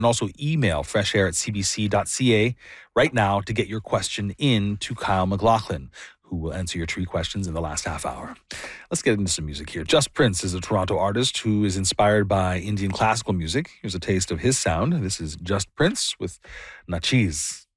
And also email freshair@cbc.ca right now to get your question in to Kyle McLaughlin, who will answer your tree questions in the last half hour. Let's get into some music here. Just Prince is a Toronto artist who is inspired by Indian classical music. Here's a taste of his sound. This is Just Prince with Nachiz.